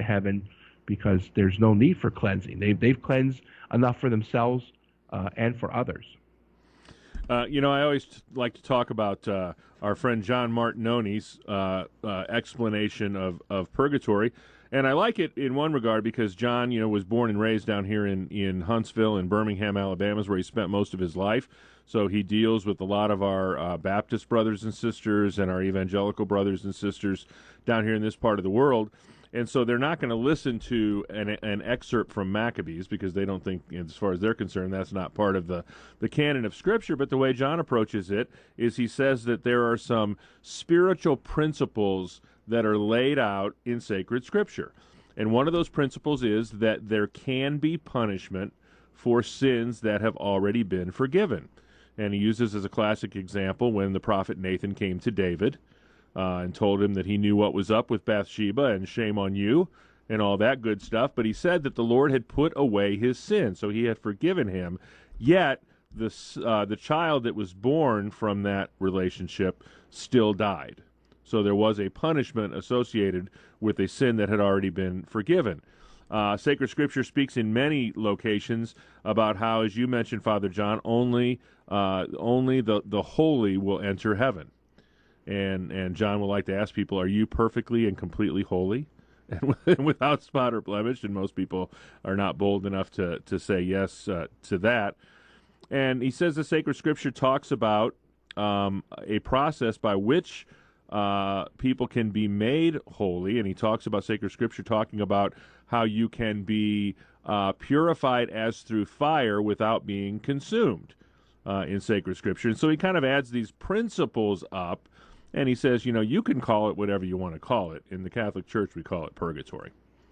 heaven because there's no need for cleansing. They've cleansed enough for themselves and for others. I always like to talk about our friend John Martinoni's explanation of purgatory. And I like it in one regard because John, was born and raised down here in Huntsville and Birmingham, Alabama, is where he spent most of his life. So he deals with a lot of our Baptist brothers and sisters and our evangelical brothers and sisters down here in this part of the world. And so they're not going to listen to an excerpt from Maccabees because they don't think, as far as they're concerned, that's not part of the canon of Scripture. But the way John approaches it is he says that there are some spiritual principles that are laid out in sacred Scripture. And one of those principles is that there can be punishment for sins that have already been forgiven. And he uses as a classic example when the prophet Nathan came to David and told him that he knew what was up with Bathsheba and shame on you and all that good stuff. But he said that the Lord had put away his sin, so he had forgiven him. Yet the child that was born from that relationship still died. So there was a punishment associated with a sin that had already been forgiven. Sacred Scripture speaks in many locations about how, as you mentioned, Father John, only the holy will enter heaven. And John would like to ask people, are you perfectly and completely holy and without spot or blemish? And most people are not bold enough to say yes to that. And he says the Sacred Scripture talks about a process by which people can be made holy, and he talks about Sacred Scripture talking about how you can be purified as through fire without being consumed in Sacred Scripture. And so he kind of adds these principles up, and he says, you can call it whatever you want to call it. In the Catholic Church, we call it purgatory.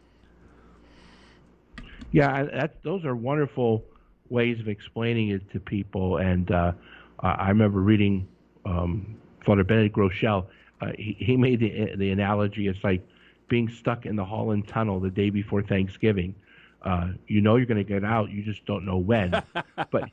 Yeah, those are wonderful ways of explaining it to people. And I remember reading Father Benedict Groeschel. He made the analogy. It's like being stuck in the Holland Tunnel the day before Thanksgiving. You're going to get out. You just don't know when. but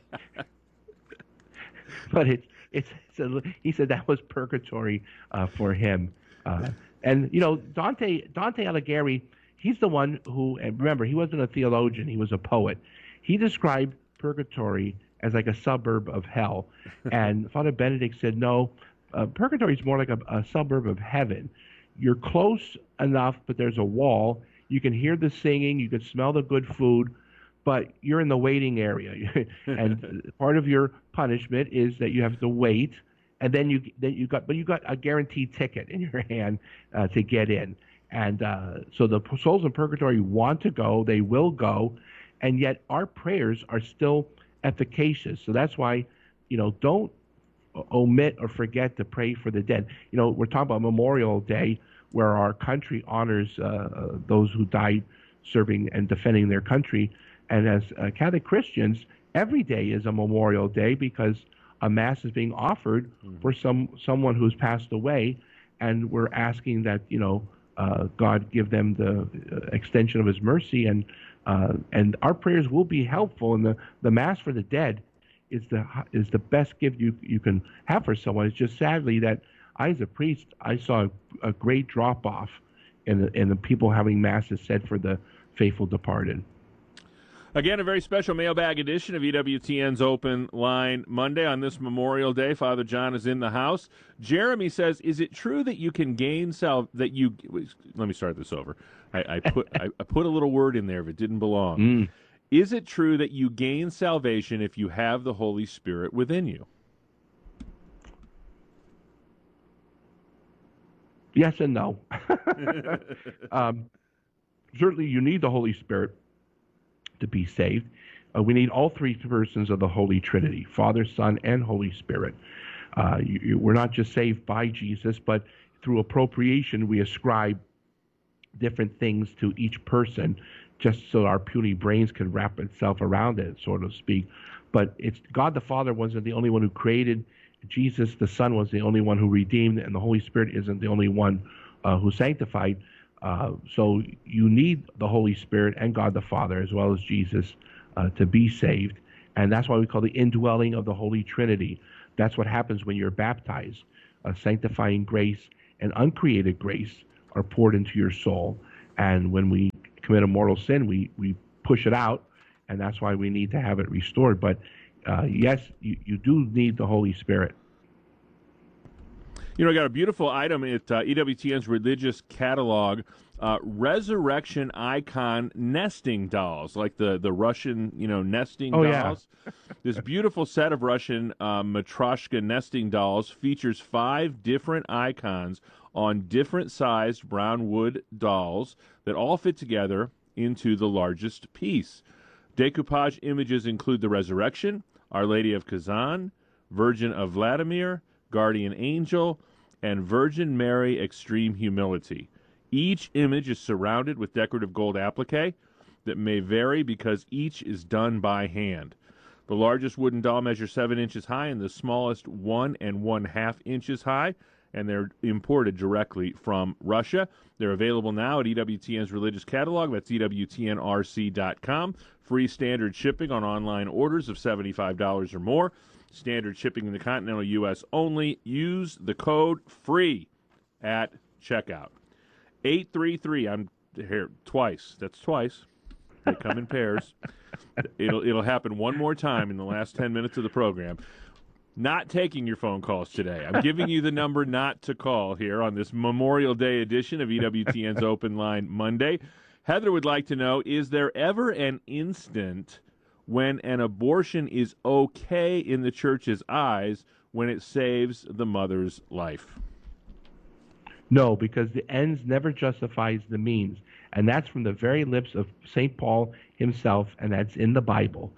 he said that was purgatory for him. And Dante Alighieri, he's the one who, and remember, he wasn't a theologian. He was a poet. He described purgatory as like a suburb of hell. And Father Benedict said, no, purgatory is more like a suburb of heaven. You're close enough, but there's a wall. You can hear the singing. You can smell the good food, but you're in the waiting area. And part of your punishment is that you have to wait, and then you got a guaranteed ticket in your hand to get in. And so the souls in purgatory want to go. They will go, and yet our prayers are still efficacious. So that's why, don't omit or forget to pray for the dead. We're talking about Memorial Day, where our country honors those who died serving and defending their country. And as Catholic Christians, every day is a Memorial Day because a Mass is being offered for someone who's passed away, and we're asking that God give them the extension of His mercy, and our prayers will be helpful. And the Mass for the dead is the best gift you can have for someone. It's just sadly that I, as a priest, I saw a great drop off in the people having Masses said for the faithful departed. Again, a very special mailbag edition of EWTN's Open Line Monday on this Memorial Day. Father John is in the house. Jeremy says, "Is it true that you can gain that you?" Let me start this over. I put a little word in there if it didn't belong. Is it true that you gain salvation if you have the Holy Spirit within you? Yes and no. Certainly, you need the Holy Spirit to be saved. We need all three persons of the Holy Trinity, Father, Son, and Holy Spirit. We're not just saved by Jesus, but through appropriation, we ascribe different things to each person just so our puny brains can wrap itself around it, so to speak. But it's God the Father wasn't the only one who created. Jesus the Son was the only one who redeemed, and the Holy Spirit isn't the only one who sanctified. So you need the Holy Spirit and God the Father as well as Jesus to be saved. And that's why we call the indwelling of the Holy Trinity. That's what happens when you're baptized. Sanctifying grace and uncreated grace are poured into your soul. And when we commit a mortal sin, we push it out, and that's why we need to have it restored. But yes, you do need the Holy Spirit. You know, I got a beautiful item at EWTN's religious catalog, resurrection icon nesting dolls, like the Russian, nesting dolls. Yeah. This beautiful set of Russian Matryoshka nesting dolls features 5 different icons on different sized brown wood dolls that all fit together into the largest piece. Decoupage images include the Resurrection, Our Lady of Kazan, Virgin of Vladimir, Guardian Angel, and Virgin Mary Extreme Humility. Each image is surrounded with decorative gold applique that may vary because each is done by hand. The largest wooden doll measures 7 inches high and the smallest 1 1/2 inches high, and they're imported directly from Russia. They're available now at EWTN's religious catalog. That's EWTNRC.com. Free standard shipping on online orders of $75 or more. Standard shipping in the continental U.S. only. Use the code FREE at checkout. 833, I'm here twice. That's twice. They come in pairs. It'll happen one more time in the last 10 minutes of the program. Not taking your phone calls today. I'm giving you the number not to call here on this Memorial Day edition of EWTN's Open Line Monday. Heather would like to know, is there ever an instant when an abortion is okay in the church's eyes when it saves the mother's life? No, because the ends never justifies the means. And that's from the very lips of St. Paul himself, and that's in the Bible.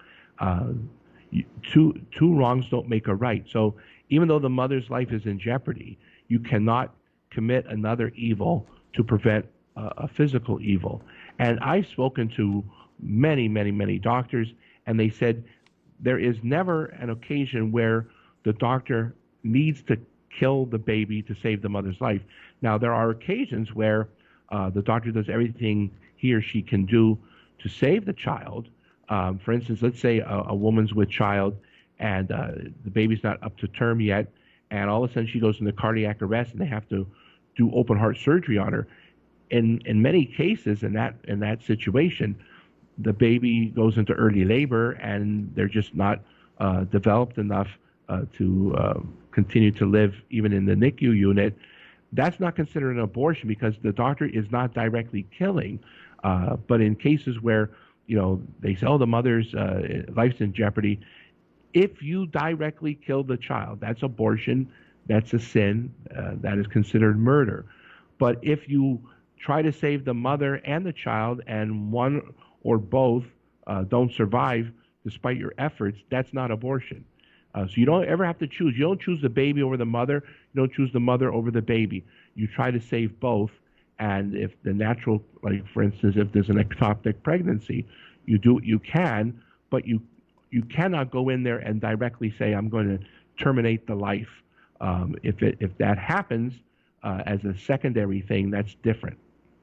Two wrongs don't make a right. So even though the mother's life is in jeopardy, you cannot commit another evil to prevent a physical evil. And I've spoken to many, many, many doctors, and they said there is never an occasion where the doctor needs to kill the baby to save the mother's life. Now, there are occasions where the doctor does everything he or she can do to save the child. For instance, let's say a woman's with child and the baby's not up to term yet, and all of a sudden she goes into cardiac arrest and they have to do open heart surgery on her. In many cases, in that situation, the baby goes into early labor and they're just not developed enough to continue to live even in the NICU unit. That's not considered an abortion because the doctor is not directly killing. But in cases where they say, the mother's life's in jeopardy, if you directly kill the child, that's abortion, that's a sin, that is considered murder. But if you try to save the mother and the child and one or both don't survive despite your efforts, that's not abortion. So you don't ever have to choose. You don't choose the baby over the mother. You don't choose the mother over the baby. You try to save both. And if the natural, like for instance, if there's an ectopic pregnancy, you do what you can, but you cannot go in there and directly say, I'm going to terminate the life. If that happens as a secondary thing, that's different.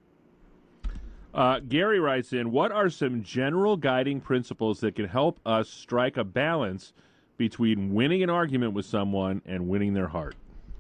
Gary writes in, what are some general guiding principles that can help us strike a balance between winning an argument with someone and winning their heart?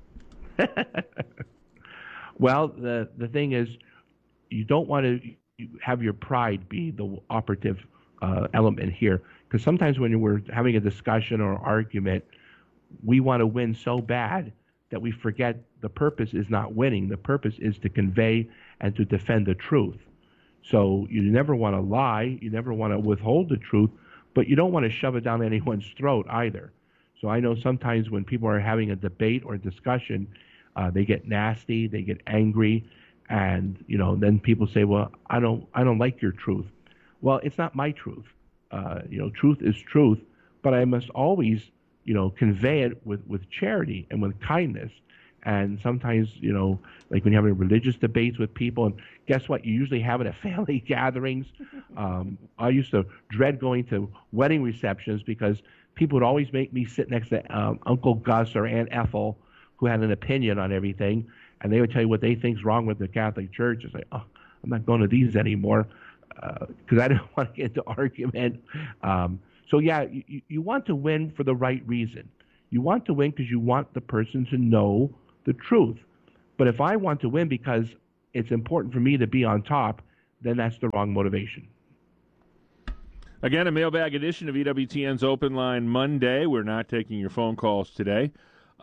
Well, the thing is, you don't want to have your pride be the operative element here, because sometimes when we're having a discussion or argument, we want to win so bad that we forget the purpose is not winning. The purpose is to convey and to defend the truth. So you never want to lie, you never want to withhold the truth, but you don't want to shove it down anyone's throat either. So I know sometimes when people are having a debate or a discussion, they get nasty, they get angry, and then people say, well, I don't like your truth. Well, it's not my truth. Truth is truth, but I must always convey it with charity and with kindness. And sometimes, like when you're having religious debates with people, and guess what? You usually have it at family gatherings. I used to dread going to wedding receptions because people would always make me sit next to Uncle Gus or Aunt Ethel, who had an opinion on everything, and they would tell you what they think's wrong with the Catholic Church. It's like, I'm not going to these anymore because I didn't want to get into argument. So yeah, you want to win for the right reason. You want to win because you want the person to know the truth. But if I want to win because it's important for me to be on top, then that's the wrong motivation. Again, a mailbag edition of EWTN's Open Line Monday. We're not taking your phone calls today.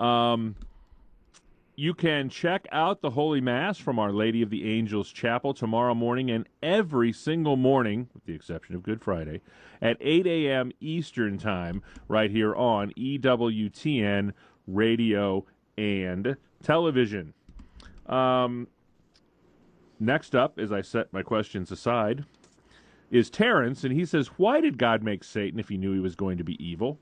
You can check out the Holy Mass from Our Lady of the Angels Chapel tomorrow morning and every single morning, with the exception of Good Friday, at 8 a.m. Eastern Time, right here on EWTN Radio and Television. Next up, as I set my questions aside, is Terrence, and he says, why did God make Satan if he knew he was going to be evil?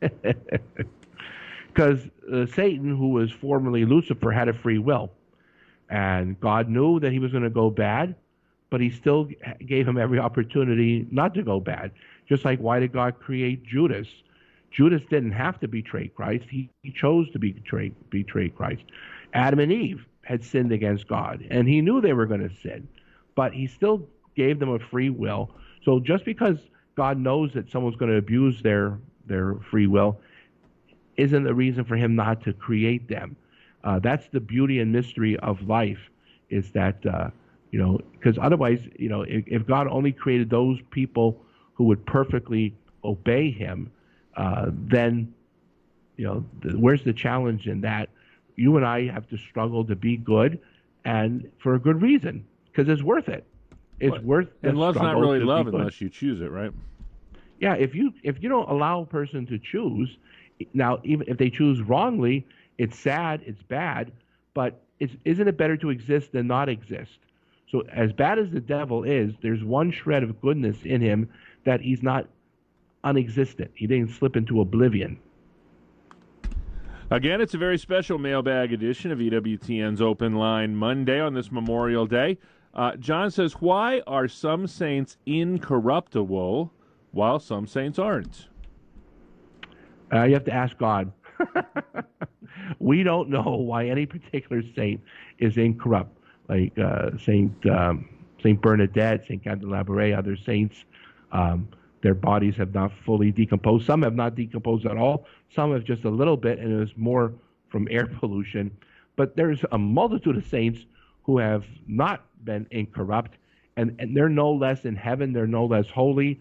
Because Satan, who was formerly Lucifer, had a free will. And God knew that he was going to go bad, but he still gave him every opportunity not to go bad. Just like, why did God create Judas? Judas didn't have to betray Christ. He chose to betray Christ. Adam and Eve had sinned against God, and he knew they were going to sin, but he still gave them a free will. So just because God knows that someone's going to abuse their free will isn't a reason for him not to create them. That's the beauty and mystery of life, is that, because otherwise, if God only created those people who would perfectly obey him, then, where's the challenge in that? You and I have to struggle to be good, and for a good reason, because it's worth it. It's worth the and love's not struggle really to love be good. unless you choose it, right? Yeah, if you don't allow a person to choose, now even if they choose wrongly, it's sad, it's bad, but isn't it better to exist than not exist? So as bad as the devil is, there's one shred of goodness in him that he's not unexistent. He didn't slip into oblivion. Again, it's a very special mailbag edition of EWTN's Open Line Monday on this Memorial Day. John says, why are some saints incorruptible while some saints aren't? You have to ask God. We don't know why any particular saint is incorrupt, like Saint Bernadette, Saint Candelabra, other saints. Their bodies have not fully decomposed. Some have not decomposed at all. Some have just a little bit, and it was more from air pollution. But there's a multitude of saints who have not been incorrupt, and they're no less in heaven. They're no less holy.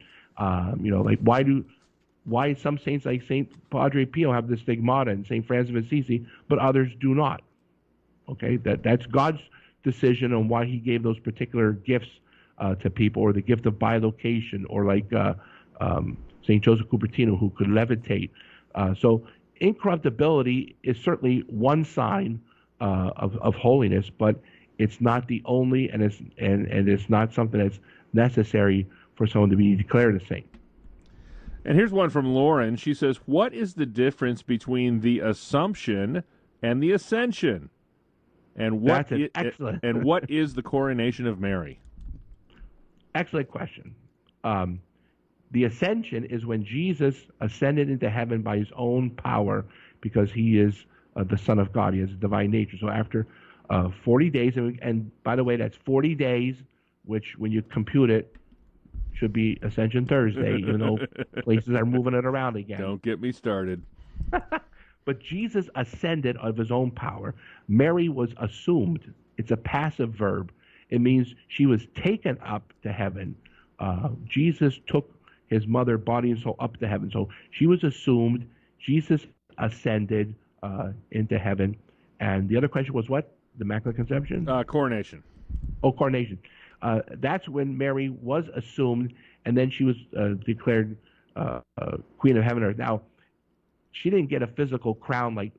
Why some saints like Saint Padre Pio have the stigmata and Saint Francis of Assisi, but others do not? Okay, that's God's decision on why he gave those particular gifts to people, or the gift of bilocation, or like Saint Joseph Cupertino, who could levitate. So incorruptibility is certainly one sign of holiness, but it's not the only, and it's not something that's necessary for someone to be declared a saint. And here's one from Lauren. She says, what is the difference between the Assumption and the Ascension? And what and what is the coronation of Mary? Excellent question. The Ascension is when Jesus ascended into heaven by his own power, because he is the Son of God. He has a divine nature. So after 40 days, and by the way, that's 40 days, which when you compute it, should be Ascension Thursday, even though places are moving it around again. Don't get me started. But Jesus ascended of his own power. Mary was assumed. It's a passive verb. It means she was taken up to heaven. Jesus took his mother, body and soul, up to heaven. So she was assumed. Jesus ascended into heaven. And the other question was what? The Immaculate Conception? Coronation. Oh, coronation. That's when Mary was assumed, and then she was declared Queen of Heaven and Earth. Now, she didn't get a physical crown like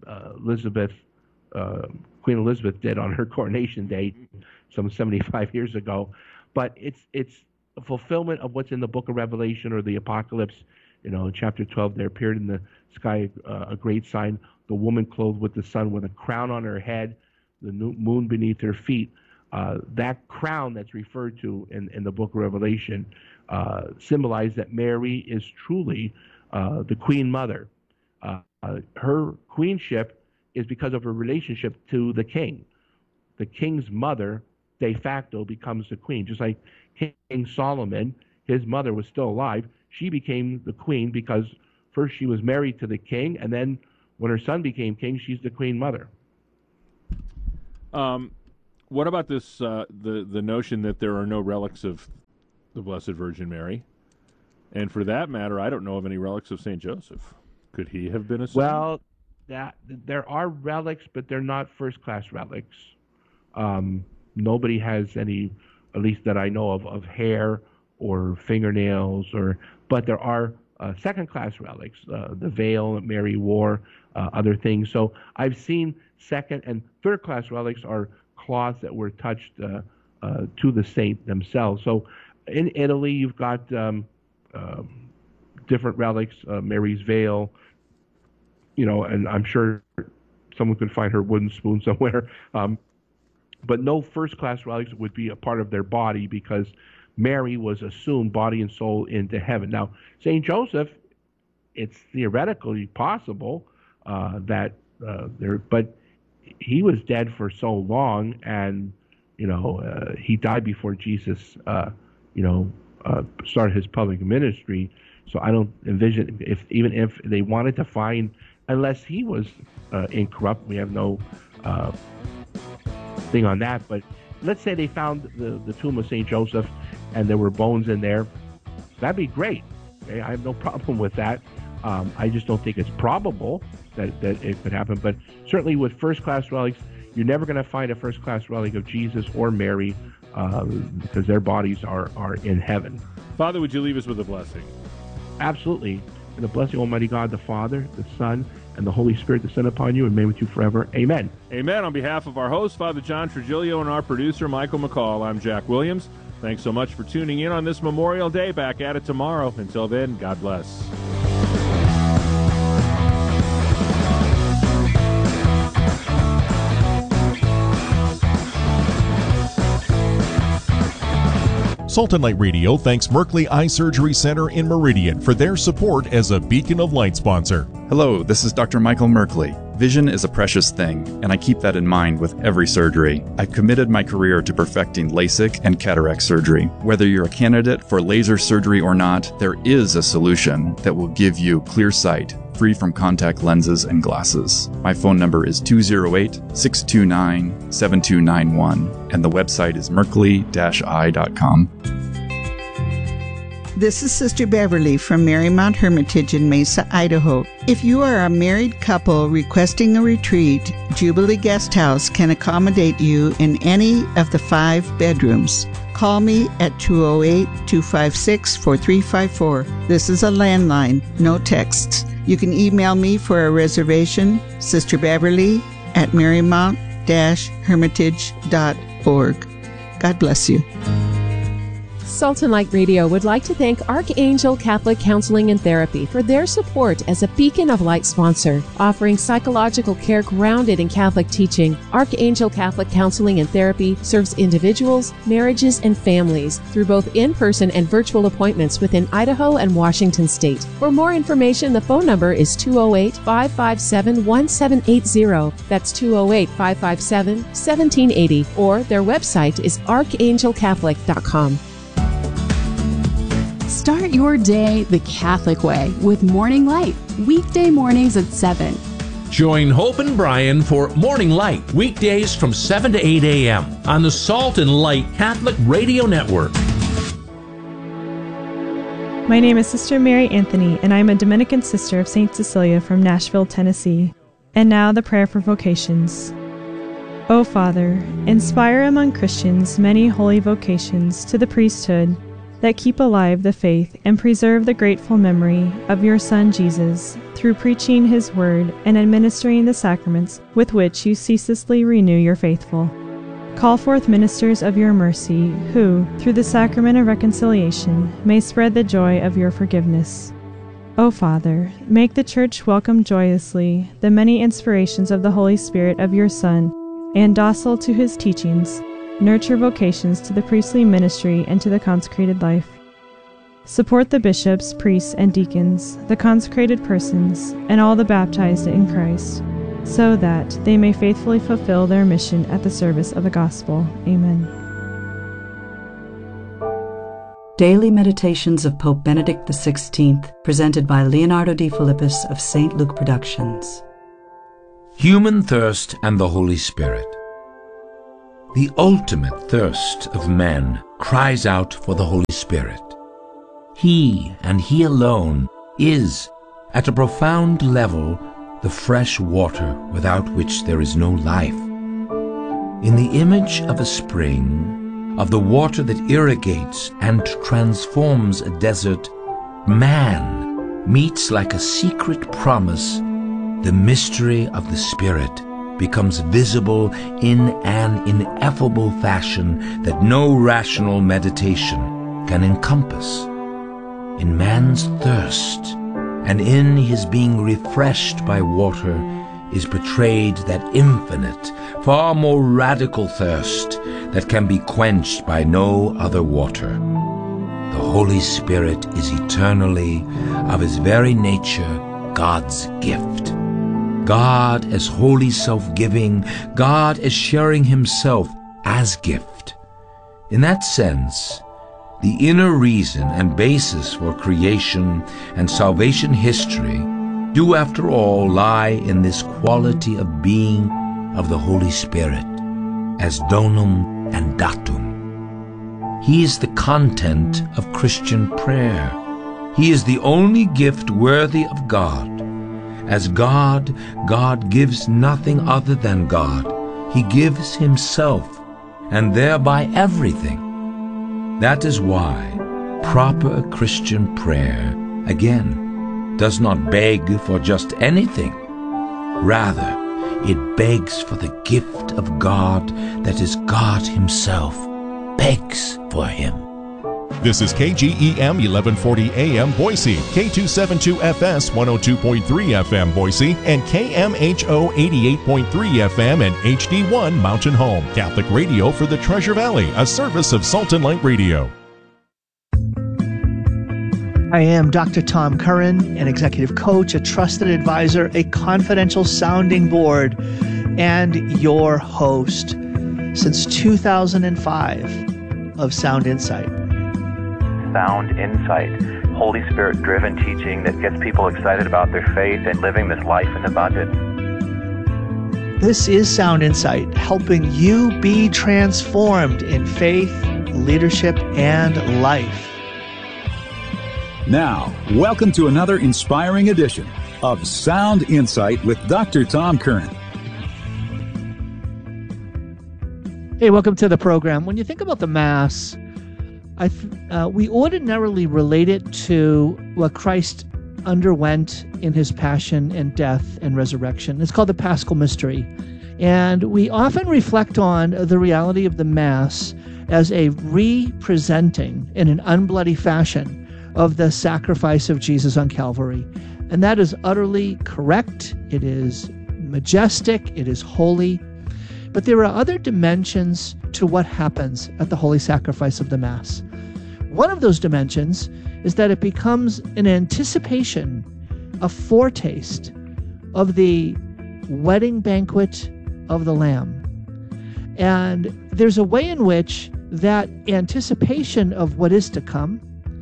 Queen Elizabeth did on her coronation day some 75 years ago, but it's a fulfillment of what's in the book of Revelation or the Apocalypse. In chapter 12, there appeared in the sky a great sign, the woman clothed with the sun, with a crown on her head, the moon beneath her feet. That crown that's referred to in the book of Revelation symbolized that Mary is truly the Queen Mother. Her queenship is because of her relationship to the king. The king's mother, de facto, becomes the queen. Just like King Solomon, his mother was still alive. She became the queen because first she was married to the king, and then when her son became king, she's the Queen Mother. What about this? The notion that there are no relics of the Blessed Virgin Mary, and for that matter, I don't know of any relics of Saint Joseph. Could he have been a saint? Well, there are relics, but they're not first-class relics. Nobody has any, at least that I know of hair or fingernails, but there are second-class relics, the veil that Mary wore, other things. So I've seen second and third-class relics are cloths that were touched to the saint themselves. So in Italy, you've got different relics, Mary's veil, and I'm sure someone could find her wooden spoon somewhere. But no first-class relics would be a part of their body because Mary was assumed body and soul into heaven. Now, St. Joseph, it's theoretically possible but he was dead for so long, and he died before Jesus, started his public ministry. So I don't envision even if they wanted to find, unless he was incorrupt. We have no thing on that. But let's say they found the tomb of St. Joseph and there were bones in there. That'd be great. Okay? I have no problem with that. I just don't think it's probable that it could happen. But certainly with first-class relics, you're never going to find a first-class relic of Jesus or Mary because their bodies are in heaven. Father, would you leave us with a blessing? Absolutely. And the blessing of Almighty God, the Father, the Son, and the Holy Spirit descend upon you and remain with you forever. Amen. Amen. On behalf of our host, Father John Trigilio, and our producer, Michael McCall, I'm Jack Williams. Thanks so much for tuning in on this Memorial Day. Back at it tomorrow. Until then, God bless. Salt and Light Radio thanks Merkley Eye Surgery Center in Meridian for their support as a Beacon of Light sponsor. Hello, this is Dr. Michael Merkley. Vision is a precious thing, and I keep that in mind with every surgery. I've committed my career to perfecting LASIK and cataract surgery. Whether you're a candidate for laser surgery or not, there is a solution that will give you clear sight, free from contact lenses and glasses. My phone number is 208-629-7291, and the website is merkley-eye.com. This is Sister Beverly from Marymount Hermitage in Mesa, Idaho. If you are a married couple requesting a retreat, Jubilee Guest House can accommodate you in any of the 5 bedrooms. Call me at 208-256-4354. This is a landline, no texts. You can email me for a reservation, sisterbeverly@marymount-hermitage.org. God bless you. Salt and Light Radio would like to thank Archangel Catholic Counseling and Therapy for their support as a Beacon of Light sponsor, offering psychological care grounded in Catholic teaching. Archangel Catholic Counseling and Therapy serves individuals, marriages, and families through both in-person and virtual appointments within Idaho and Washington State. For more information, the phone number is 208-557-1780. That's 208-557-1780, or their website is archangelcatholic.com. Start your day the Catholic way with Morning Light, weekday mornings at 7. Join Hope and Brian for Morning Light, weekdays from 7 to 8 a.m. on the Salt and Light Catholic Radio Network. My name is Sister Mary Anthony, and I'm a Dominican sister of St. Cecilia from Nashville, Tennessee. And now the prayer for vocations. O Father, inspire among Christians many holy vocations to the priesthood, that keep alive the faith and preserve the grateful memory of your Son Jesus, through preaching his word and administering the sacraments with which you ceaselessly renew your faithful. Call forth ministers of your mercy, who, through the sacrament of reconciliation, may spread the joy of your forgiveness. O Father, make the Church welcome joyously the many inspirations of the Holy Spirit of your Son, and docile to his teachings, nurture vocations to the priestly ministry and to the consecrated life. Support the bishops, priests, and deacons, the consecrated persons, and all the baptized in Christ, so that they may faithfully fulfill their mission at the service of the gospel. Amen. Daily Meditations of Pope Benedict XVI, presented by Leonardo D. Philippus of St. Luke Productions. Human Thirst and the Holy Spirit. The ultimate thirst of men cries out for the Holy Spirit. He, and He alone, is, at a profound level, the fresh water without which there is no life. In the image of a spring, of the water that irrigates and transforms a desert, man meets like a secret promise. The mystery of the Spirit becomes visible in an ineffable fashion that no rational meditation can encompass. In man's thirst, and in his being refreshed by water, is betrayed that infinite, far more radical thirst that can be quenched by no other water. The Holy Spirit is eternally, of His very nature, God's gift. God as wholly self-giving, God as sharing Himself as gift. In that sense, the inner reason and basis for creation and salvation history do after all lie in this quality of being of the Holy Spirit, as donum and datum. He is the content of Christian prayer. He is the only gift worthy of God. As God, God gives nothing other than God. He gives Himself, and thereby everything. That is why proper Christian prayer, again, does not beg for just anything. Rather, it begs for the gift of God that is God Himself, begs for Him. This is KGEM 1140 AM Boise, K272FS 102.3 FM Boise, and KMHO 88.3 FM and HD1 Mountain Home. Catholic radio for the Treasure Valley, a service of Salt and Light Radio. I am Dr. Tom Curran, an executive coach, a trusted advisor, a confidential sounding board, and your host since 2005 of Sound Insight. Sound Insight, Holy Spirit-driven teaching that gets people excited about their faith and living this life in abundance. This is Sound Insight, helping you be transformed in faith, leadership, and life. Now, welcome to another inspiring edition of Sound Insight with Dr. Tom Curran. Hey, welcome to the program. When you think about the Mass, we ordinarily relate it to what Christ underwent in His passion and death and resurrection. It's called the Paschal Mystery. And we often reflect on the reality of the Mass as a re-presenting in an unbloody fashion of the sacrifice of Jesus on Calvary. And that is utterly correct. It is majestic. It is holy. But there are other dimensions to what happens at the holy sacrifice of the Mass. One of those dimensions is that it becomes an anticipation, a foretaste of the wedding banquet of the Lamb. And there's a way in which that anticipation of what is to come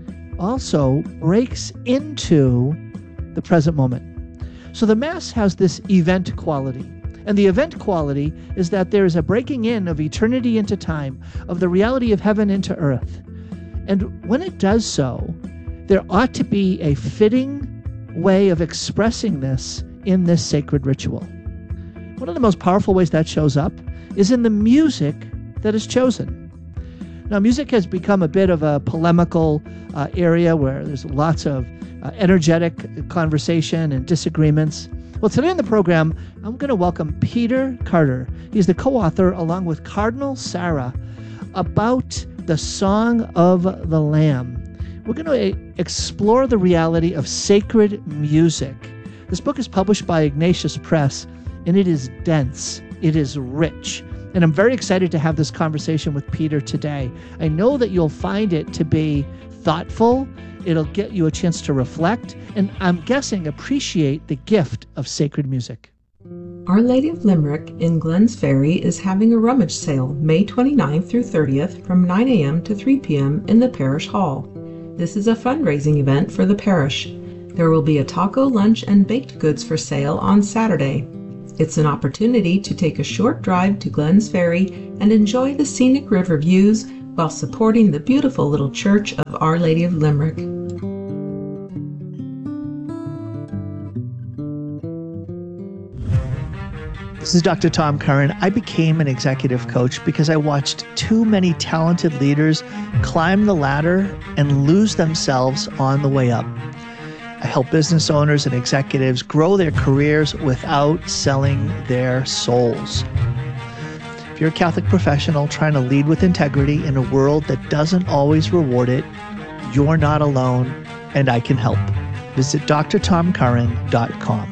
also breaks into the present moment. So the Mass has this event quality. And the event quality is that there is a breaking in of eternity into time, of the reality of heaven into earth. And when it does so, there ought to be a fitting way of expressing this in this sacred ritual. One of the most powerful ways that shows up is in the music that is chosen. Now, music has become a bit of a polemical area where there's lots of energetic conversation and disagreements. Well, today on the program, I'm going to welcome Peter Carter. He's the co-author, along with Cardinal Sarah, about the Song of the Lamb. We're going to explore the reality of sacred music. This book is published by Ignatius Press, and it is dense. It is rich. And I'm very excited to have this conversation with Peter today. I know that you'll find it to be thoughtful. It'll get you a chance to reflect, and I'm guessing appreciate the gift of sacred music. Our Lady of Limerick in Glens Ferry is having a rummage sale May 29th through 30th from 9 a.m. to 3 p.m. in the parish hall. This is a fundraising event for the parish. There will be a taco lunch and baked goods for sale on Saturday. It's an opportunity to take a short drive to Glens Ferry and enjoy the scenic river views while supporting the beautiful little church of Our Lady of Limerick. This is Dr. Tom Curran. I became an executive coach because I watched too many talented leaders climb the ladder and lose themselves on the way up. I help business owners and executives grow their careers without selling their souls. If you're a Catholic professional trying to lead with integrity in a world that doesn't always reward it, you're not alone, and I can help. Visit drtomcurran.com.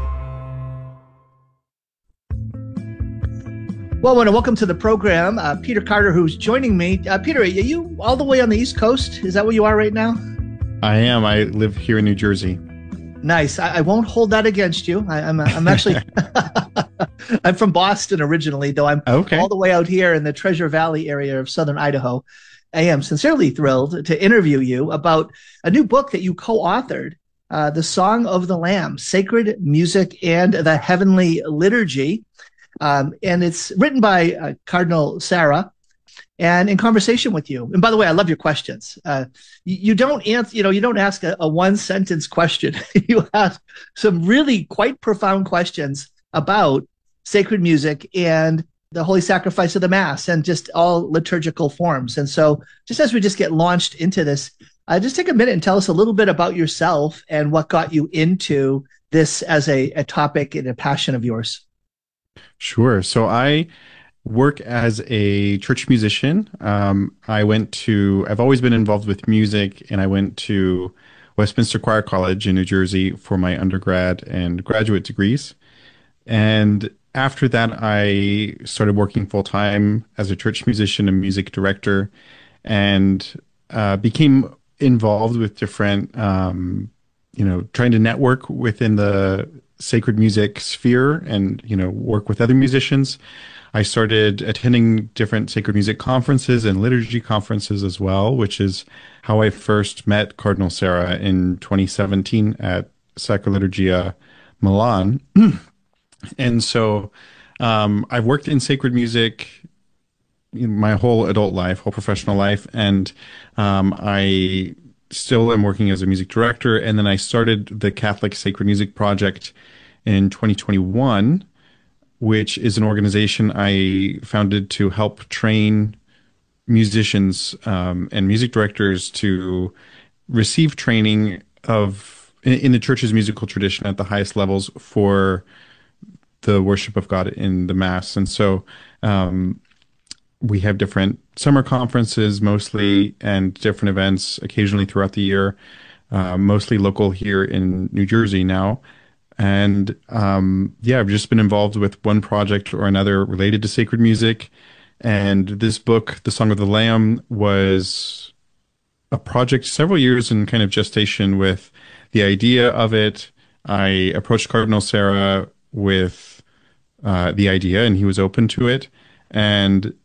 Well, and welcome to the program. Peter Carter, who's joining me. Peter, are you all the way on the East Coast? Is that where you are right now? I am. I live here in New Jersey. Nice. I won't hold that against you. I'm actually, I'm from Boston originally, though I'm all the way out here in the Treasure Valley area of southern Idaho. I am sincerely thrilled to interview you about a new book that you co-authored, The Song of the Lamb, Sacred Music and the Heavenly Liturgy. And it's written by Cardinal Sarah, and in conversation with you. And by the way, I love your questions. You don't answer, you don't ask a one sentence question. You ask some really quite profound questions about sacred music and the holy sacrifice of the Mass and just all liturgical forms. And so just as we just get launched into this, just take a minute and tell us a little bit about yourself and what got you into this as a topic and a passion of yours. Sure. So I work as a church musician. I've always been involved with music, and I went to Westminster Choir College in New Jersey for my undergrad and graduate degrees. And after that, I started working full time as a church musician and music director, and became involved with different, trying to network within the sacred music sphere and, work with other musicians. I started attending different sacred music conferences and liturgy conferences as well, which is how I first met Cardinal Sarah in 2017 at Sacroliturgia Milan. And so I've worked in sacred music my whole adult life, whole professional life, and I still am working as a music director. And then I started the Catholic Sacred Music Project in 2021, which is an organization I founded to help train musicians and music directors to receive training in the church's musical tradition at the highest levels for the worship of God in the Mass. And so we have different summer conferences mostly and different events occasionally throughout the year, mostly local here in New Jersey now. And I've just been involved with one project or another related to sacred music. And this book, The Song of the Lamb, was a project several years in kind of gestation with the idea of it. I approached Cardinal Sarah with the idea, and he was open to it. And,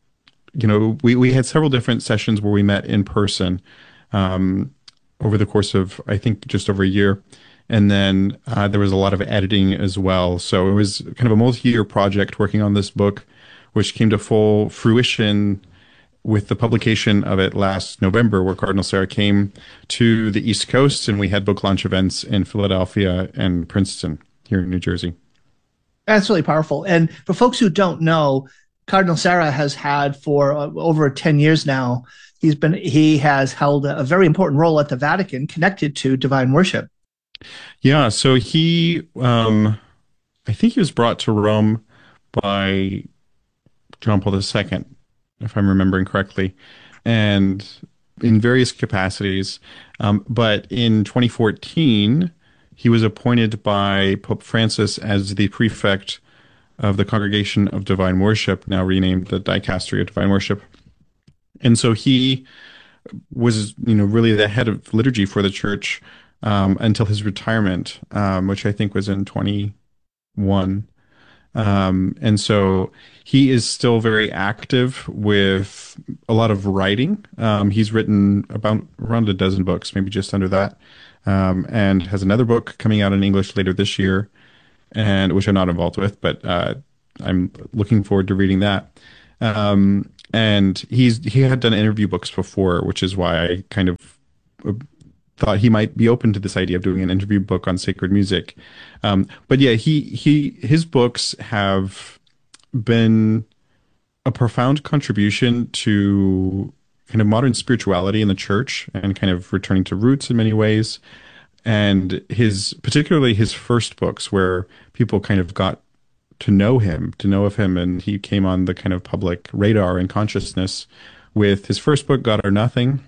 we had several different sessions where we met in person over the course of, I think, just over a year. And then there was a lot of editing as well. So it was kind of a multi-year project working on this book, which came to full fruition with the publication of it last November, where Cardinal Sarah came to the East Coast, and we had book launch events in Philadelphia and Princeton here in New Jersey. That's really powerful. And for folks who don't know, Cardinal Sarah has had for over 10 years now, he has held a very important role at the Vatican connected to divine worship. Yeah, so he, I think he was brought to Rome by John Paul II, if I'm remembering correctly, and in various capacities. But in 2014, he was appointed by Pope Francis as the prefect of the Congregation of Divine Worship, now renamed the Dicastery of Divine Worship. And so he was, really the head of liturgy for the church until his retirement, which I think was in 21. And so he is still very active with a lot of writing. He's written around a dozen books, maybe just under that, and has another book coming out in English later this year. and which I'm not involved with, but I'm looking forward to reading that. And he had done interview books before, which is why I kind of thought he might be open to this idea of doing an interview book on sacred music. But yeah, his books have been a profound contribution to kind of modern spirituality in the church and kind of returning to roots in many ways. And particularly his first books, where people kind of got to know of him, and he came on the kind of public radar and consciousness with his first book, God or Nothing,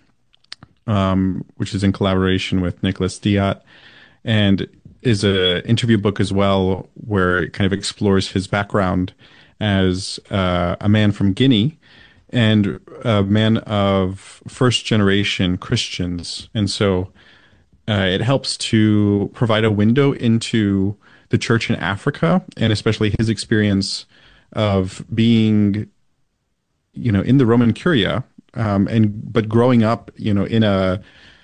which is in collaboration with Nicholas Diat, and is an interview book as well, where it kind of explores his background as a man from Guinea and a man of first-generation Christians. And so it helps to provide a window into the church in Africa, and especially his experience of being, in the Roman Curia, but growing up, in a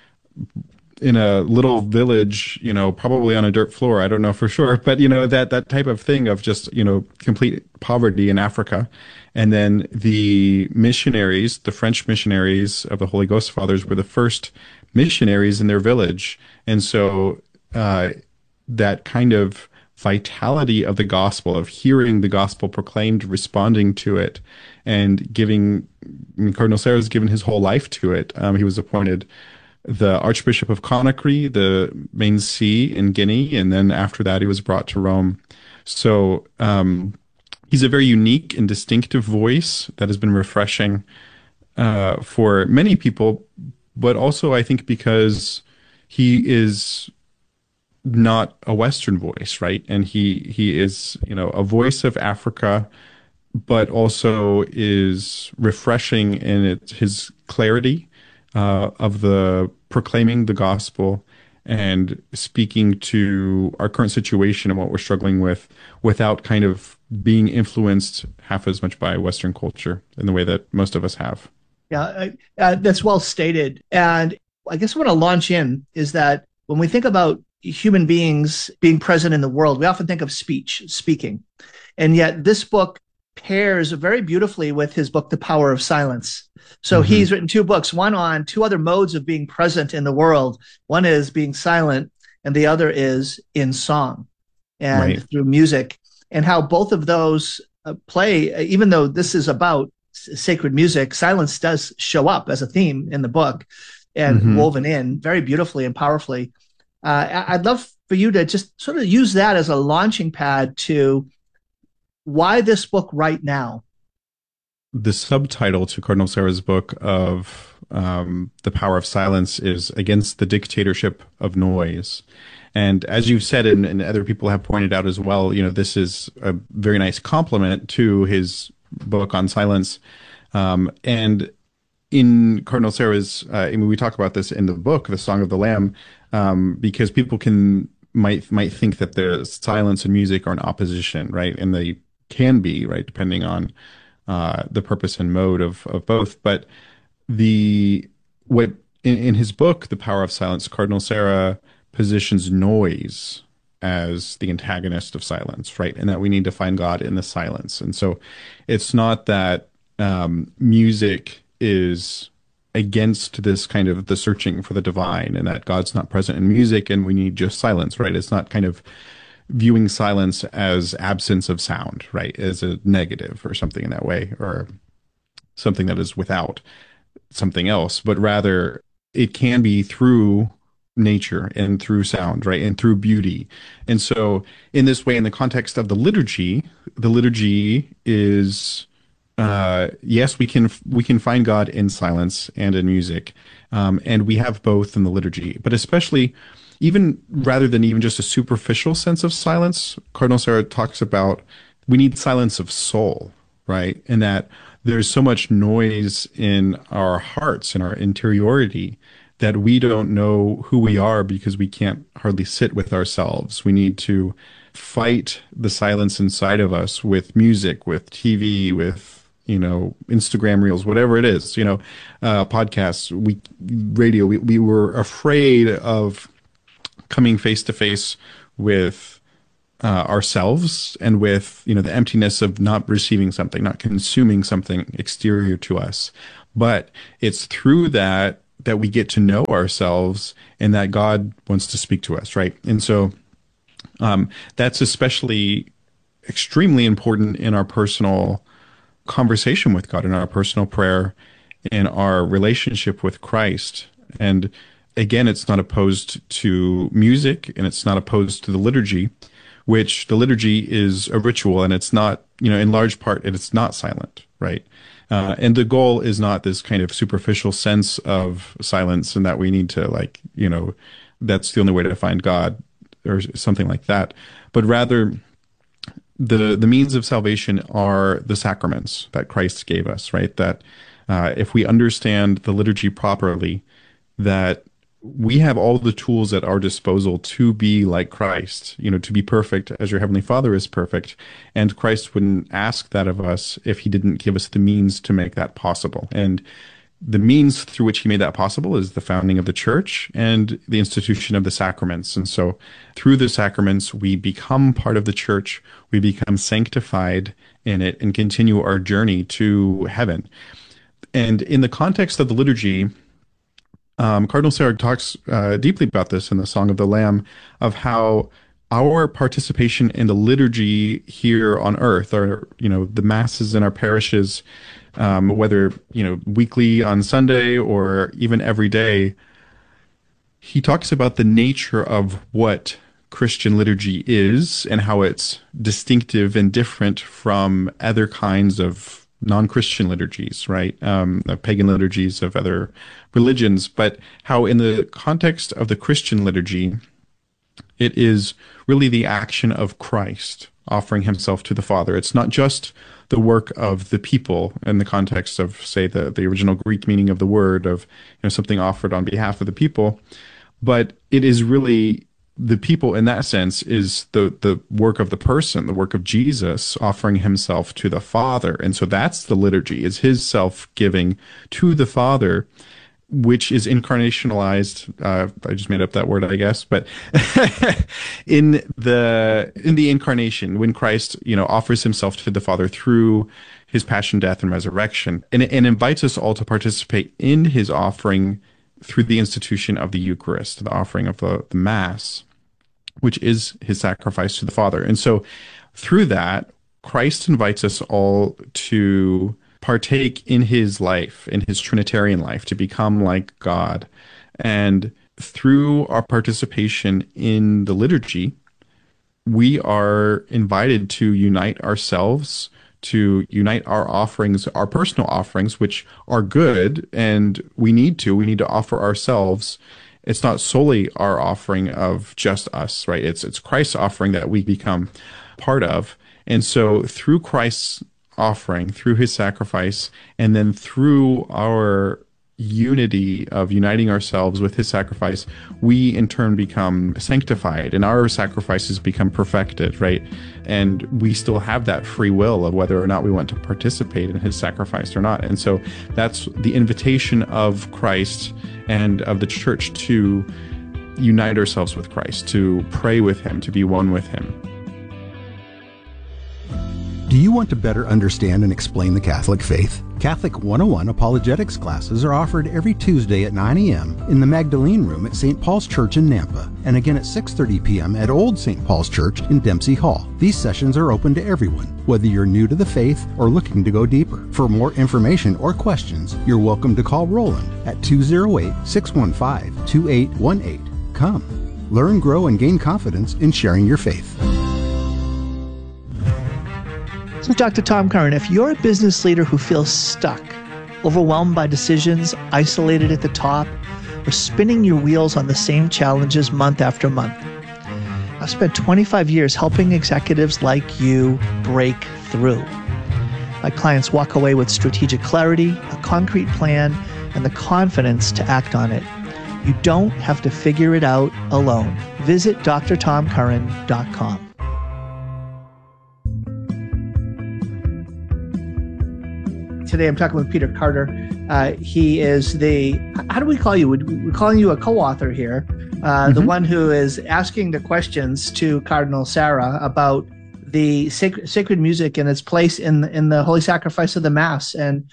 little village, probably on a dirt floor. I don't know for sure, but that type of thing of just, complete poverty in Africa. And then the missionaries, the French missionaries of the Holy Ghost Fathers, were the first missionaries in their village. And so, that kind of vitality of the gospel, of hearing the gospel proclaimed, responding to it, and Cardinal Sarah has given his whole life to it. He was appointed the Archbishop of Conakry, the main see in Guinea, and then after that he was brought to Rome. So he's a very unique and distinctive voice that has been refreshing for many people, but also I think because he is not a Western voice, right? And he is, a voice of Africa, but also is refreshing in his clarity of the proclaiming the gospel and speaking to our current situation and what we're struggling with, without kind of being influenced half as much by Western culture in the way that most of us have. Yeah, that's well stated. And I guess what I want to launch in is that when we think about human beings being present in the world, we often think of speaking. And yet this book pairs very beautifully with his book, The Power of Silence. So he's written two books, one on two other modes of being present in the world. One is being silent, and the other is in song and through music, and how both of those play. Even though this is about sacred music, silence does show up as a theme in the book and woven in very beautifully and powerfully. I'd love for you to just sort of use that as a launching pad to why this book right now. The subtitle to Cardinal Sarah's book of The Power of Silence is Against the Dictatorship of Noise. And as you've said, and other people have pointed out as well, this is a very nice complement to his book on silence. And in Cardinal Sarah's, we talk about this in the book, The Song of the Lamb, because people might think that the silence and music are in opposition, right? And they can be, right, depending on the purpose and mode of both. But in his book, The Power of Silence, Cardinal Sarah positions noise as the antagonist of silence, right? And that we need to find God in the silence. And so it's not that music is against this kind of the searching for the divine, and that God's not present in music and we need just silence, right? It's not kind of viewing silence as absence of sound, right? As a negative or something in that way, or something that is without something else, but rather it can be through nature and through sound, right? And through beauty. And so in this way, in the context of the liturgy is, yes, we can find God in silence and in music. And we have both in the liturgy, but especially even rather than even just a superficial sense of silence, Cardinal Sarah talks about we need silence of soul, right? And that there's so much noise in our hearts and our interiority that we don't know who we are because we can't hardly sit with ourselves. We need to fight the silence inside of us with music, with TV, with Instagram reels, whatever it is, podcasts, radio. We were afraid of coming face to face with ourselves and with, the emptiness of not receiving something, not consuming something exterior to us. But it's through that we get to know ourselves and that God wants to speak to us, right? And so that's especially extremely important in our personal conversation with God, in our personal prayer, in our relationship with Christ. And again, it's not opposed to music, and it's not opposed to the liturgy, which the liturgy is a ritual, and it's not, in large part, it's not silent, right? And the goal is not this kind of superficial sense of silence and that we need to that's the only way to find God or something like that, but rather the means of salvation are the sacraments that Christ gave us, right? That if we understand the liturgy properly, that we have all the tools at our disposal to be like Christ, to be perfect as your Heavenly Father is perfect. And Christ wouldn't ask that of us if he didn't give us the means to make that possible. And the means through which he made that possible is the founding of the church and the institution of the sacraments. And so through the sacraments, we become part of the church, we become sanctified in it, and continue our journey to heaven. And in the context of the liturgy, Cardinal Sarah talks deeply about this in the Song of the Lamb, of how our participation in the liturgy here on earth, or the masses in our parishes, whether weekly on Sunday or even every day, he talks about the nature of what Christian liturgy is and how it's distinctive and different from other kinds of non-Christian liturgies, right? Pagan liturgies of other religions, but how in the context of the Christian liturgy, it is really the action of Christ offering himself to the Father. It's not just the work of the people in the context of, say, the original Greek meaning of the word of something offered on behalf of the people, but it is really the people in that sense is the work of the person, the work of Jesus offering himself to the Father. And so that's the liturgy, is his self-giving to the Father, which is incarnationalized. I just made up that word, I guess, but in the incarnation, when Christ, offers himself to the Father through his passion, death, and resurrection, and invites us all to participate in his offering through the institution of the Eucharist, the offering of the Mass, which is his sacrifice to the Father. And so through that, Christ invites us all to partake in his life, in his Trinitarian life, to become like God. And through our participation in the liturgy, we are invited to unite ourselves, to unite our offerings, our personal offerings, which are good, and we need to offer ourselves. It's not solely our offering of just us, right? It's Christ's offering that we become part of. And so through Christ's offering, through his sacrifice, and then through our unity of uniting ourselves with his sacrifice, we in turn become sanctified, and our sacrifices become perfected, right? And we still have that free will of whether or not we want to participate in his sacrifice or not. And so that's the invitation of Christ and of the church to unite ourselves with Christ, to pray with him, to be one with him. Do you want to better understand and explain the Catholic faith? Catholic 101 apologetics classes are offered every Tuesday at 9 a.m. in the Magdalene Room at St. Paul's Church in Nampa, and again at 6:30 p.m. at Old St. Paul's Church in Dempsey Hall. These sessions are open to everyone, whether you're new to the faith or looking to go deeper. For more information or questions, you're welcome to call Roland at 208-615-2818. Come, learn, grow, and gain confidence in sharing your faith. So Dr. Tom Curran, if you're a business leader who feels stuck, overwhelmed by decisions, isolated at the top, or spinning your wheels on the same challenges month after month, I've spent 25 years helping executives like you break through. My clients walk away with strategic clarity, a concrete plan, and the confidence to act on it. You don't have to figure it out alone. Visit drtomcurran.com. Today I'm talking with Peter Carter. He is how do we call you? We're calling you a co-author here, the one who is asking the questions to Cardinal Sarah about the sacred music and its place in the holy sacrifice of the Mass. And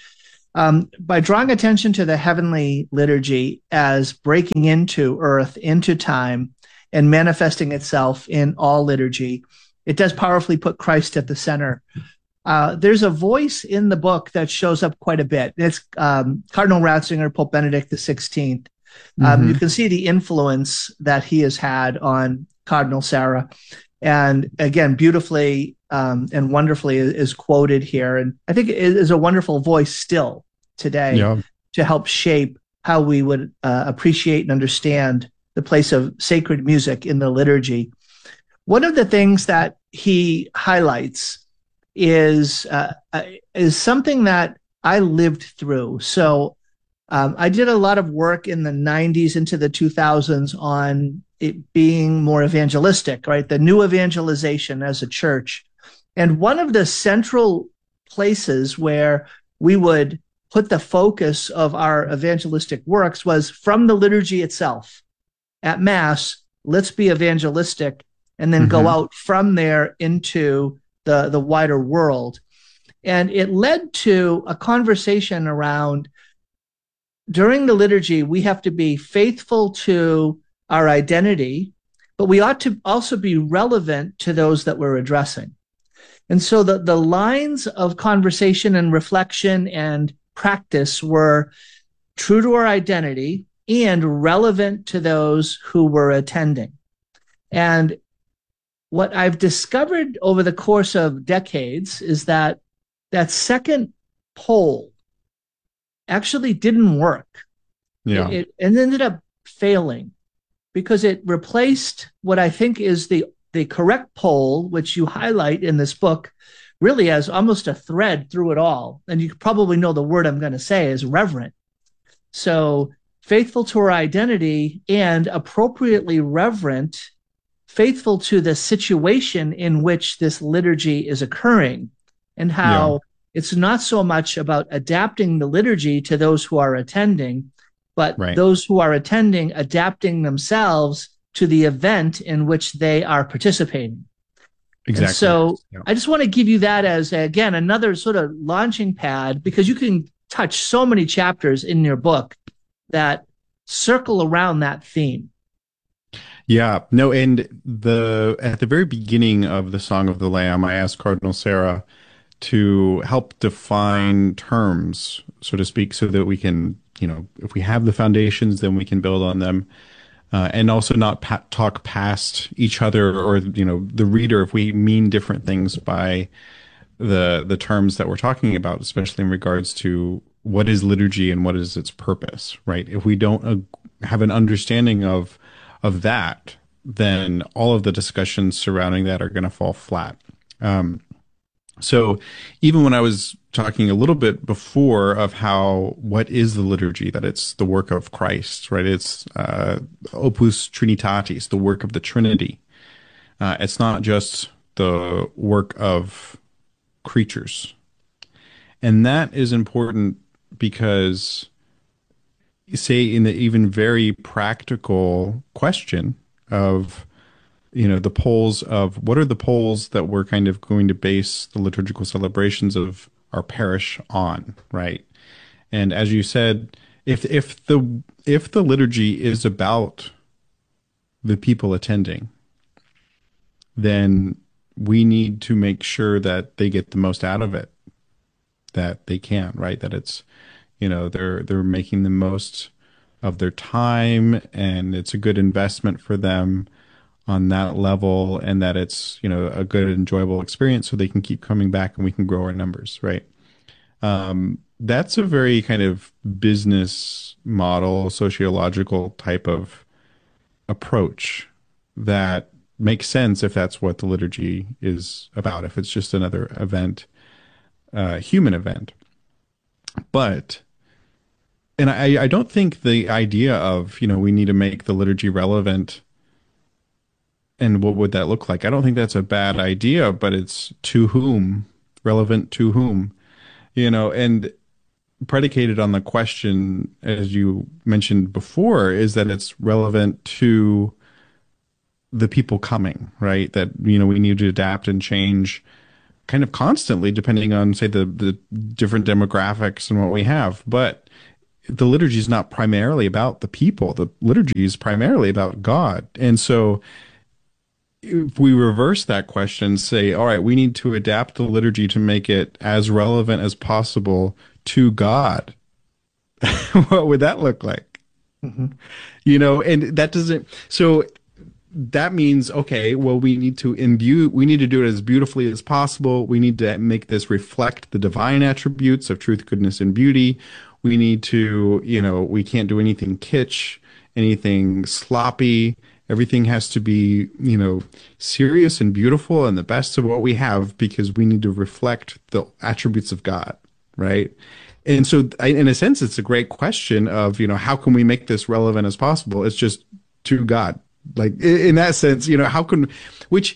by drawing attention to the heavenly liturgy as breaking into earth, into time, and manifesting itself in all liturgy, it does powerfully put Christ at the center. There's a voice in the book that shows up quite a bit. It's Cardinal Ratzinger, Pope Benedict XVI. You can see the influence that he has had on Cardinal Sarah. And again, beautifully and wonderfully is quoted here. And I think it is a wonderful voice still today to help shape how we would appreciate and understand the place of sacred music in the liturgy. One of the things that he highlights is something that I lived through. So I did a lot of work in the 90s into the 2000s on it being more evangelistic, right? The new evangelization as a church. And one of the central places where we would put the focus of our evangelistic works was from the liturgy itself. At Mass, let's be evangelistic and then go out from there into the wider world. And it led to a conversation around, during the liturgy, we have to be faithful to our identity, but we ought to also be relevant to those that we're addressing. And so the lines of conversation and reflection and practice were true to our identity and relevant to those who were attending. And what I've discovered over the course of decades is that that second pole actually didn't work. Yeah. It ended up failing because it replaced what I think is the correct pole, which you highlight in this book, really as almost a thread through it all. And you probably know the word I'm going to say is reverent. So faithful to our identity and appropriately reverent, faithful to the situation in which this liturgy is occurring, and how it's not so much about adapting the liturgy to those who are attending, but those who are attending adapting themselves to the event in which they are participating. Exactly. And so I just want to give you that as, again, another sort of launching pad, because you can touch so many chapters in your book that circle around that theme. Yeah, no, and at the very beginning of the Song of the Lamb, I asked Cardinal Sarah to help define terms, so to speak, so that we can, if we have the foundations, then we can build on them, and also not talk past each other or, the reader if we mean different things by the terms that we're talking about, especially in regards to what is liturgy and what is its purpose, right? If we don't have an understanding of that, then all of the discussions surrounding that are going to fall flat. So even when I was talking a little bit before of what is the liturgy, that it's the work of Christ, right? It's opus Trinitatis, the work of the Trinity. It's not just the work of creatures. And that is important because, say, in the even very practical question of, the poles of what are the poles that we're kind of going to base the liturgical celebrations of our parish on, right? And as you said, if the liturgy is about the people attending, then we need to make sure that they get the most out of it that they can, right? That it's, they're making the most of their time, and it's a good investment for them on that level, and that it's, a good, enjoyable experience so they can keep coming back and we can grow our numbers, right? That's a very kind of business model, sociological type of approach that makes sense if that's what the liturgy is about, if it's just another event, human event. But, and I don't think the idea of, we need to make the liturgy relevant and what would that look like? I don't think that's a bad idea, but it's to whom, relevant to whom, and predicated on the question, as you mentioned before, is that it's relevant to the people coming, right? That, we need to adapt and change kind of constantly depending on, say, the different demographics and what we have. But the liturgy is not primarily about the people. The liturgy is primarily about God. And so if we reverse that question, say, all right, we need to adapt the liturgy to make it as relevant as possible to God, what would that look like? Mm-hmm. And that doesn't, so that means, okay, well, we need to do it as beautifully as possible. We need to make this reflect the divine attributes of truth, goodness, and beauty. We need to, we can't do anything kitsch, anything sloppy. Everything has to be, serious and beautiful and the best of what we have, because we need to reflect the attributes of God, right? And so, in a sense, it's a great question of, how can we make this relevant as possible? It's just to God. Like, in that sense, how can, which,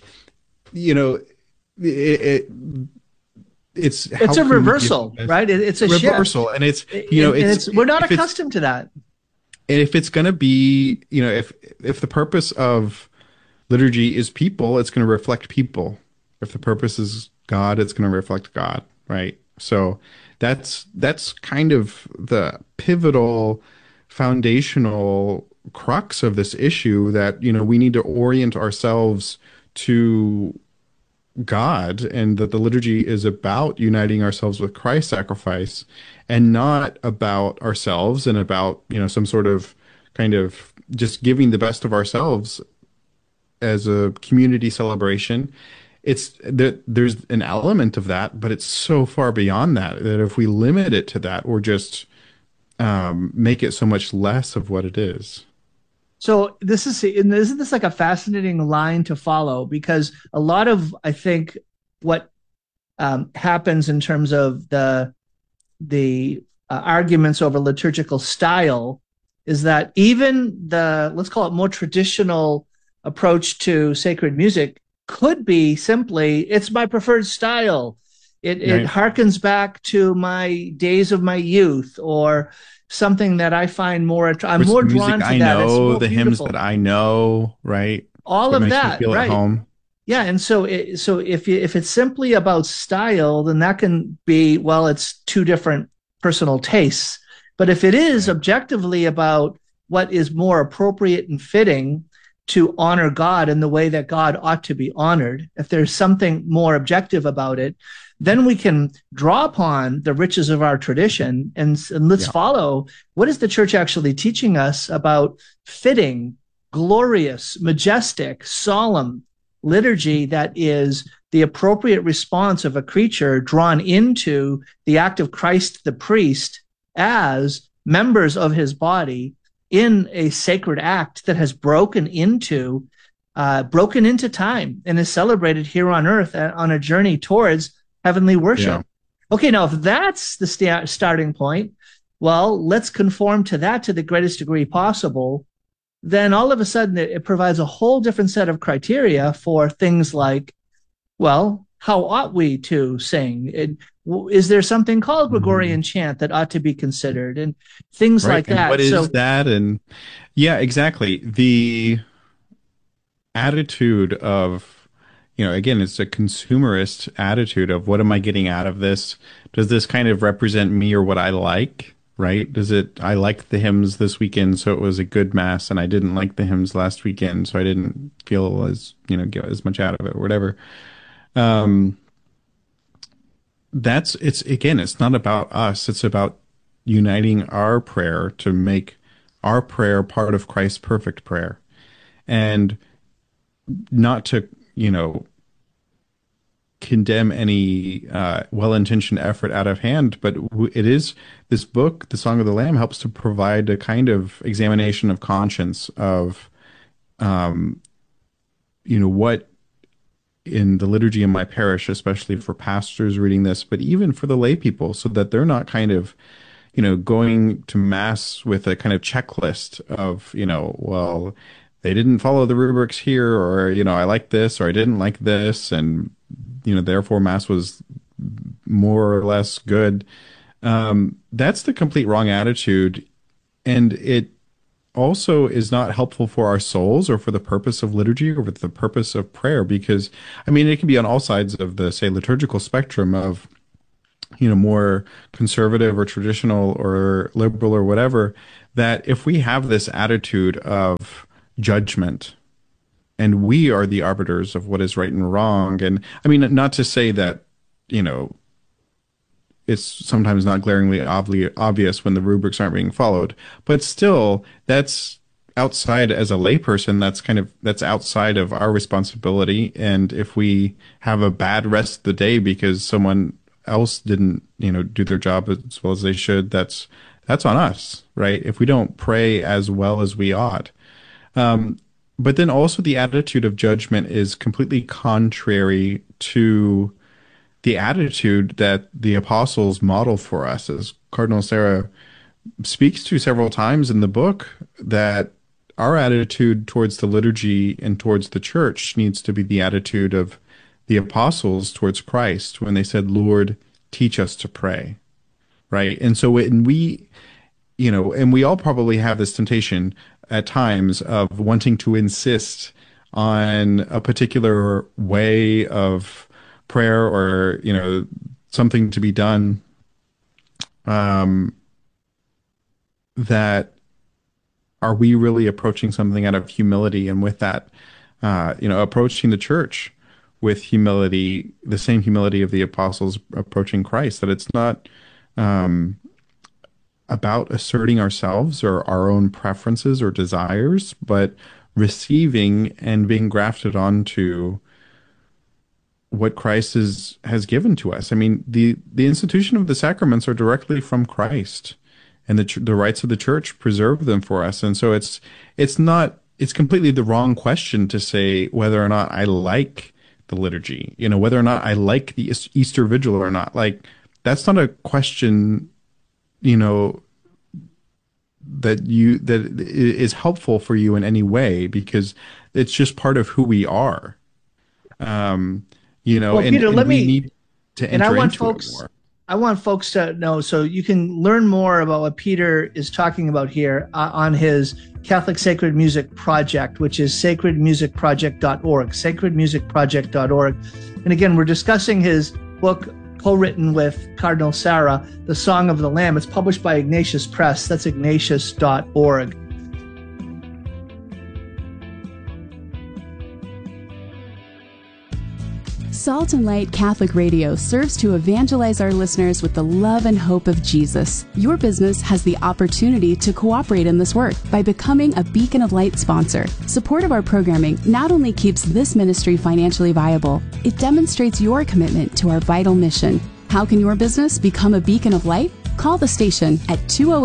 it's a reversal, right? It's a reversal, shift. And it's, it's we're not accustomed to that. And if it's going to be, if the purpose of liturgy is people, it's going to reflect people. If the purpose is God, it's going to reflect God, right? So that's kind of the pivotal, foundational crux of this issue, that, we need to orient ourselves to God, and that the liturgy is about uniting ourselves with Christ's sacrifice, and not about ourselves and about, some sort of kind of just giving the best of ourselves as a community celebration. It's that there's an element of that, but it's so far beyond that if we limit it to that, or just make it so much less of what it is. So isn't this like a fascinating line to follow? Because a lot of, I think, what happens in terms of the arguments over liturgical style is that even the, let's call it, more traditional approach to sacred music could be simply, it's my preferred style. It harkens back to my days of my youth, or something that I find more, I'm more drawn to that. It's more the hymns that I know, right? All of that, feel right? At home. Yeah, and so if it's simply about style, then that can be, well, it's two different personal tastes. But if it is objectively about what is more appropriate and fitting to honor God in the way that God ought to be honored, if there's something more objective about it, then we can draw upon the riches of our tradition and let's follow, what is the church actually teaching us about fitting, glorious, majestic, solemn liturgy that is the appropriate response of a creature drawn into the act of Christ the priest as members of his body in a sacred act that has broken into time and is celebrated here on earth on a journey towards heavenly worship. Yeah. Okay, now if that's the starting point, well, let's conform to that to the greatest degree possible. Then all of a sudden it provides a whole different set of criteria for things like, well, how ought we to sing? Is there something called Gregorian chant that ought to be considered? And things like that. What is that? And yeah, exactly. The attitude of, again, it's a consumerist attitude of, what am I getting out of this? Does this kind of represent me or what I like, right? I liked the hymns this weekend, so it was a good mass, and I didn't like the hymns last weekend, so I didn't feel as, get as much out of it or whatever. It's not about us. It's about uniting our prayer to make our prayer part of Christ's perfect prayer, and not to, condemn any well-intentioned effort out of hand, but it is, this book, The Song of the Lamb, helps to provide a kind of examination of conscience of, what in the liturgy in my parish, especially for pastors reading this, but even for the lay people, so that they're not kind of, going to mass with a kind of checklist of, well, they didn't follow the rubrics here, or, I like this, or I didn't like this, and, therefore mass was more or less good. That's the complete wrong attitude. And it also is not helpful for our souls or for the purpose of liturgy or for the purpose of prayer, because, I mean, it can be on all sides of the, say, liturgical spectrum of, more conservative or traditional or liberal or whatever, that if we have this attitude of judgment and we are the arbiters of what is right and wrong, and I mean, not to say that, it's sometimes not glaringly obvious when the rubrics aren't being followed, but still, that's outside, as a layperson, that's outside of our responsibility. And if we have a bad rest of the day because someone else didn't, do their job as well as they should, that's on us, right? If we don't pray as well as we ought. But then also the attitude of judgment is completely contrary to the attitude that the apostles model for us, as Cardinal Sarah speaks to several times in the book, that our attitude towards the liturgy and towards the church needs to be the attitude of the apostles towards Christ when they said, "Lord, teach us to pray," right? And so when we, and we all probably have this temptation at times of wanting to insist on a particular way of prayer or, something to be done, that are we really approaching something out of humility, and with that, approaching the church with humility, the same humility of the apostles approaching Christ, that it's not about asserting ourselves or our own preferences or desires, but receiving and being grafted onto what Christ has given to us. I mean, the institution of the sacraments are directly from Christ, and the rites of the church preserve them for us. And so it's completely the wrong question to say whether or not I like the liturgy, whether or not I like the Easter Vigil or not. Like, that's not a question, that is helpful for you in any way, because it's just part of who we are. Well, Peter, we need to enter into it more. I want folks to know, so you can learn more about what Peter is talking about here on his Catholic Sacred Music Project, which is sacredmusicproject.org, sacredmusicproject.org. And again, we're discussing his book, co-written with Cardinal Sarah, The Song of the Lamb. It's published by Ignatius Press. That's ignatius.org. Salt and Light Catholic Radio serves to evangelize our listeners with the love and hope of Jesus. Your business has the opportunity to cooperate in this work by becoming a Beacon of Light sponsor. Support of our programming not only keeps this ministry financially viable, it demonstrates your commitment to our vital mission. How can your business become a beacon of light? Call the station at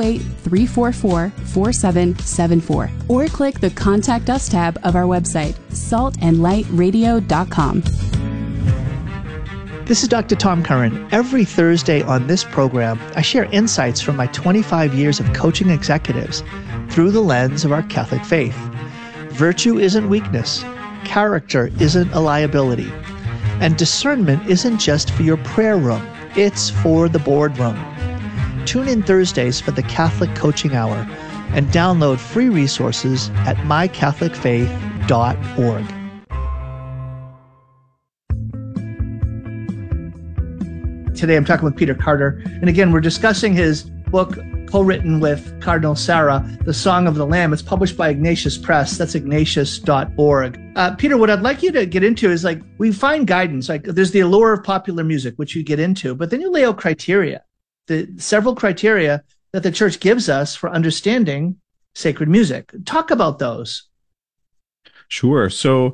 208-344-4774 or click the Contact Us tab of our website, saltandlightradio.com. This is Dr. Tom Curran. Every Thursday on this program, I share insights from my 25 years of coaching executives through the lens of our Catholic faith. Virtue isn't weakness. Character isn't a liability. And discernment isn't just for your prayer room. It's for the boardroom. Tune in Thursdays for the Catholic Coaching Hour and download free resources at mycatholicfaith.org. Today I'm talking with Peter Carter. And again, we're discussing his book, co-written with Cardinal Sarah, The Song of the Lamb. It's published by Ignatius Press. That's ignatius.org. Peter, what I'd like you to get into is, like, we find guidance. Like, there's the allure of popular music, which you get into, but then you lay out criteria, the several criteria that the church gives us for understanding sacred music. Talk about those. Sure. So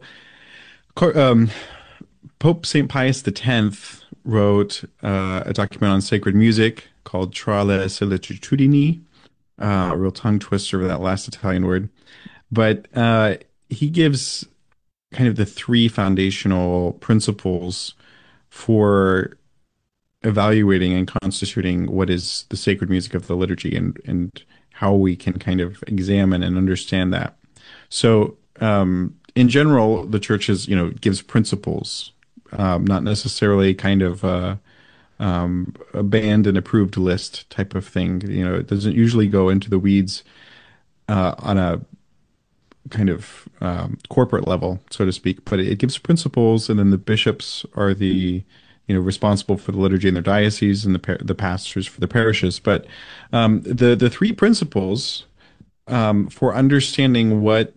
Pope St. Pius X wrote a document on sacred music called Tra le Sollecitudini, a real tongue twister of that last Italian word. But he gives kind of the three foundational principles for evaluating and constituting what is the sacred music of the liturgy, and how we can kind of examine and understand that. So in general, the church gives principles, not necessarily kind of a banned and approved list type of thing. It doesn't usually go into the weeds on a kind of corporate level, so to speak, but it gives principles, and then the bishops are the responsible for the liturgy in their diocese, and the pastors for the parishes. But the three principles for understanding what